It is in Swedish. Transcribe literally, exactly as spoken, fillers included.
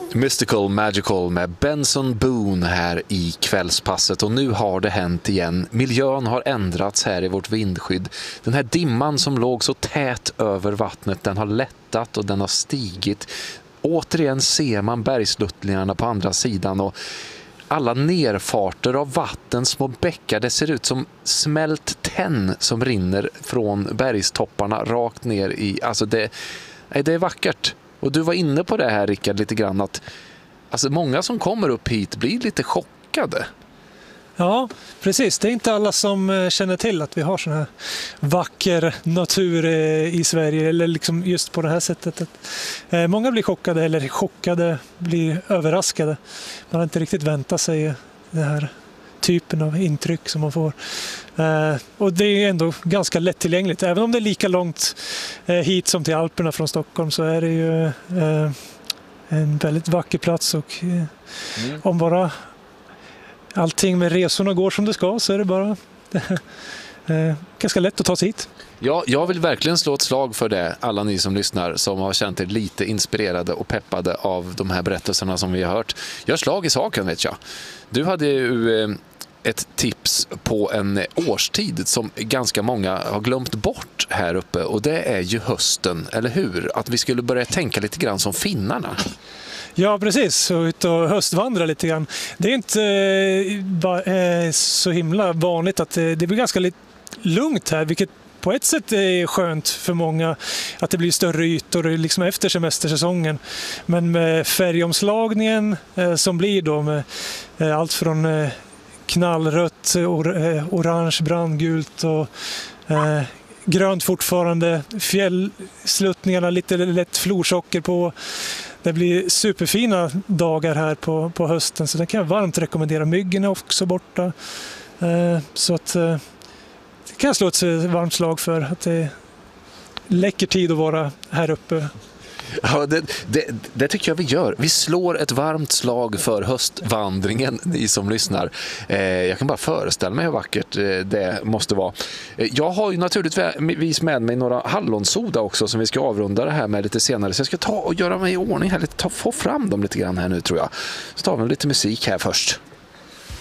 Mystical Magical med Benson Boone här i kvällspasset, och nu har det hänt igen. Miljön har ändrats här i vårt vindskydd. Den här dimman som låg så tät över vattnet, den har lättat och den har stigit. Återigen ser man bergsluttningarna på andra sidan, och alla nerfarter av vatten, små bäckar, det ser ut som smält tenn som rinner från bergstopparna rakt ner i, alltså det, det är vackert. Och du var inne på det här, Rickard, lite grann att alltså många som kommer upp hit blir lite chockade. Ja, precis. Det är inte alla som känner till att vi har sån här vacker natur i Sverige, eller liksom just på det här sättet. Många blir chockade, eller chockade, blir överraskade. Man har inte riktigt väntat sig den här typen av intryck som man får. Och det är ändå ganska lättillgängligt. Även om det är lika långt hit som till Alperna från Stockholm, så är det ju en väldigt vacker plats, och mm. om bara allting med resorna går som det ska, så är det bara eh, ganska lätt att ta sig hit. Ja, jag vill verkligen slå ett slag för det, alla ni som lyssnar som har känt er lite inspirerade och peppade av de här berättelserna som vi har hört. Gör slag i saken, vet jag. Du hade ju eh, ett tips på en årstid som ganska många har glömt bort här uppe, och det är ju hösten, eller hur? Att vi skulle börja tänka lite grann som finnarna. Ja, precis. Och ut och höstvandra lite grann. Det är inte eh, så himla vanligt att det, det blir ganska lite lugnt här, vilket på ett sätt är skönt för många, att det blir större ytor liksom efter semestersäsongen. Men med färgomslagningen eh, som blir då med eh, allt från eh, knallrött, or, eh, orange, brandgult och eh, grönt fortfarande, fjällsluttningarna lite lätt florsocker på. Det blir superfina dagar här på, på hösten, så det kan jag varmt rekommendera. Myggen är också borta. Eh, så att eh, det kan jag slå ett varmt slag för, att det är läcker tid att vara här uppe. Ja, det, det, det tycker jag vi gör. Vi slår ett varmt slag för höstvandringen, ni som lyssnar. Eh, jag kan bara föreställa mig hur vackert eh, det måste vara. Eh, jag har ju naturligtvis med mig några hallonsoda också som vi ska avrunda det här med lite senare. Så jag ska ta och göra mig i ordning här, lite, ta, få fram dem lite grann här nu, tror jag. Så tar vi lite musik här först.